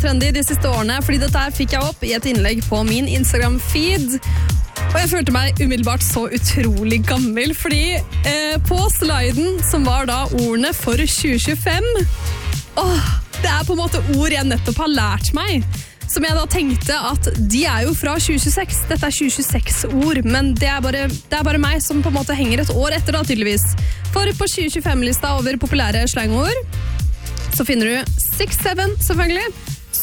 trendy de siste årene, fordi dette her fikk jeg opp i et innlegg på min Instagram-feed. Og jeg følte meg umiddelbart så utrolig gammel, fordi på sliden som var da ordene for 2025, det er på en måte ord jeg nettopp har lært meg, som jeg da tenkte at de er jo fra 2026. Dette er 2026-ord, men det er bare meg som på en måte henger et år etter da, tydeligvis. For på 2025-lista over populære slangord, så finner du 6-7, selvfølgelig.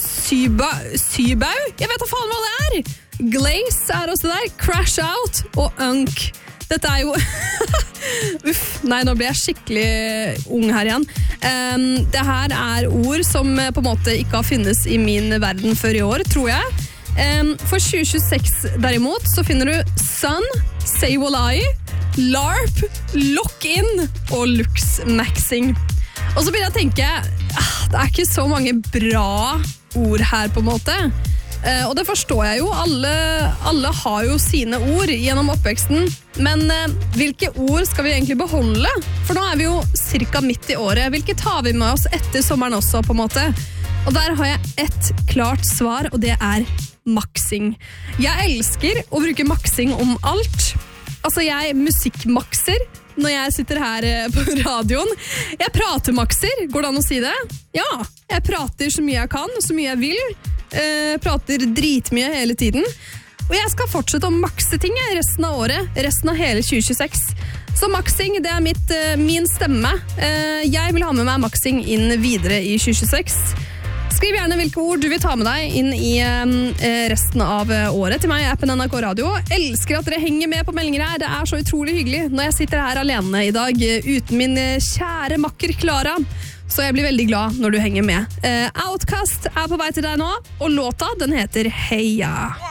Sybau, jeg vet da faen hva det er! Glaze er også der, Crash Out og Unk. Dette er jo... Uff, nei, nå blir jeg skikkelig ung her igjen. Det her er ord som på en måte ikke har finnes i min verden før i år, tror jeg. For 2026 derimot så finner du Sun, Say Walai, LARP, Lock-in og Lux-maxing. Og så begynner jeg å tenke, det er ikke så mange bra ord her på en måte. Og det forstår jeg jo, alle har jo sine ord gjennom oppveksten, men hvilke ord skal vi egentlig beholde? For nå er vi jo cirka midt i året. Hvilke tar vi med oss etter sommeren også på en måte? Og der har jeg et klart svar, og det er maksing. Jeg elsker å bruke maksing om alt. Altså jeg musikkmakser når jeg sitter her på radioen. Jeg prater-makser, går det an å si det? Ja, jeg prater så mye jeg kan, så mye jeg vil. Prater dritmye hele tiden. Og jeg skal fortsette å makse ting resten av året, resten av hele 2026. Så maksing, det er min stemme. Jeg vil ha med meg maksing inn videre i 2026. Skriv gjerne hvilke ord du vil ta med deg inn i resten av året til meg i appen NRK Radio. Elsker at dere henger med på meldinger her. Det er så utrolig hyggelig når jeg sitter her alene i dag uten min kjære makker Klara. Så jeg blir veldig glad når du henger med. Outcast er på vei til deg nå, og låta den heter Heia.